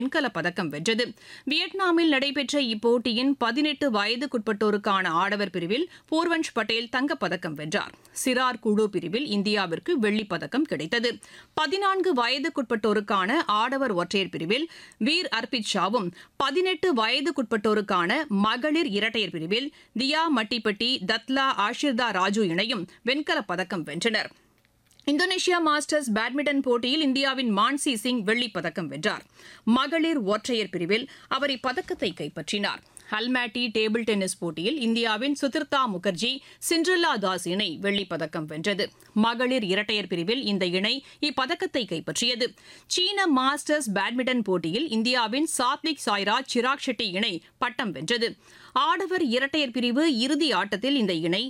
வெண்கலப் பதக்கம் வென்றது. வியட்நாமில் நடைபெற்ற இப்போட்டியின் 18 வயதுக்குட்பட்டோருக்கான ஆடவர் பிரிவில் பூர்வன்ஷ் பட்டேல் தங்கப்பதக்கம் வென்றார். சிறார் குழு பிரிவில் இந்தியாவிற்கு வெள்ளிப் பதக்கம் கிடைத்தது. 14 வயதுக்குட்பட்டோருக்கான ஆடவர் ஒற்றையர் பிரிவில் வீர் அர்பித் ஷாவும் 18 வயதுக்குட்பட்டோருக்கான மகளிர் இரட்டையர் பிரிவில் தியா மட்டிப்பட்டி தத்லா ஆஷிர்தா ராஜு இணையும் வெண்கலப் பதக்கம் வென்றனர். இந்தோனேஷியா மாஸ்டர்ஸ் பேட்மிண்டன் போட்டியில் இந்தியாவின் மான்சி சிங் வெள்ளிப் பதக்கம் வென்றார். மகளிர் ஒற்றையர் பிரிவில் அவர் இப்பதக்கத்தை கைப்பற்றினார். அல்மாட்டி டேபிள் டென்னிஸ் போட்டியில் இந்தியாவின் சுதிர்தா முகர்ஜி சிண்ட்ரெல்லா தாஸ் இணை வெள்ளிப் பதக்கம் வென்றது. மகளிர் இரட்டையர் பிரிவில் இந்த இணை இப்பதக்கத்தை கைப்பற்றியது. சீன மாஸ்டர்ஸ் பேட்மிண்டன் போட்டியில் இந்தியாவின் சாத்விக் சாய்ராஜ் சிராக் ஷெட்டி இணை பட்டம் வென்றது. ஆடவர் இரட்டையர் பிரிவு இறுதி ஆட்டத்தில் இந்த இணை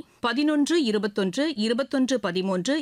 11-21, 21-13,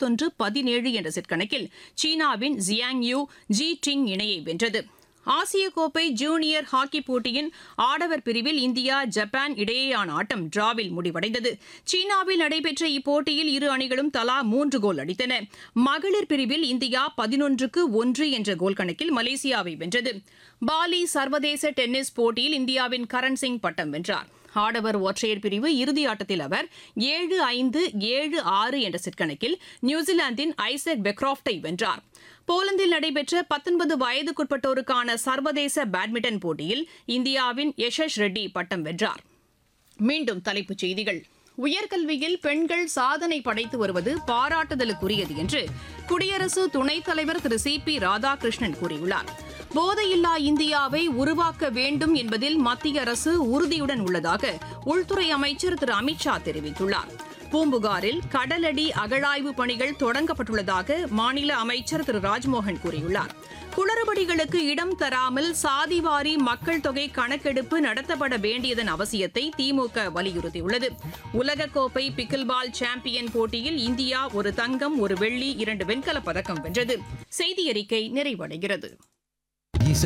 21-17 என்ற செட் கணக்கில் சீனாவின் ஜியாங் யூ ஜி டிங் இணையை வென்றது. ஆசிய கோப்பை ஜூனியர் ஹாக்கி போட்டியின் ஆடவர் பிரிவில் இந்தியா ஜப்பான் இடையேயான ஆட்டம் டிராவில் முடிவடைந்தது. சீனாவில் நடைபெற்ற இப்போட்டியில் இரு அணிகளும் தலா 3 கோல் அடித்தன. மகளிர் பிரிவில் இந்தியா 11-1 என்ற கோல் கணக்கில் மலேசியாவை வென்றது. பாலி சர்வதேச டென்னிஸ் போட்டியில் இந்தியாவின் கரண் சிங் பட்டம் வென்றார். ஆடவர் ஒற்றையர் பிரிவு இறுதி ஆட்டத்தில் அவர் 7-5, 7-6 என்ற செட் கணக்கில் நியூசிலாந்தின் ஐசக் பெக்ராப்டை வென்றார். போலந்தில் நடைபெற்ற 19 வயதுக்குட்பட்டோருக்கான சர்வதேச பேட்மிண்டன் போட்டியில் இந்தியாவின் யஷஸ் ரெட்டி பட்டம் வென்றார். மீண்டும் தலைப்புச் செய்திகள். உயர்கல்வியில் பெண்கள் சாதனை படைத்து வருவது பாராட்டுதலுக்குரியது என்று குடியரசு துணைத் தலைவர் திரு சி.பி. ராதாகிருஷ்ணன் கூறியுள்ளார். போதையில்லா இந்தியாவை உருவாக்க வேண்டும் என்பதில் மத்திய அரசு உறுதியுடன் உள்ளதாக உள்துறை அமைச்சர் திரு அமித்ஷா தெரிவித்துள்ளார். பூம்புகாரில் கடலடி அகழாய்வு பணிகள் தொடங்கப்பட்டுள்ளதாக மாநில அமைச்சர் திரு ராஜ்மோகன் கூறியுள்ளார். குளறுபடிகளுக்கு இடம் தராமல் சாதிவாரி மக்கள் தொகை கணக்கெடுப்பு நடத்தப்பட வேண்டியதன் அவசியத்தை திமுக வலியுறுத்தியுள்ளது. உலகக்கோப்பை பிக்கில்பால் சாம்பியன் போட்டியில் இந்தியா 1 தங்கம் 1 வெள்ளி 2 வெண்கலப் பதக்கம் வென்றது. செய்தியறிக்கை நிறைவடைகிறது.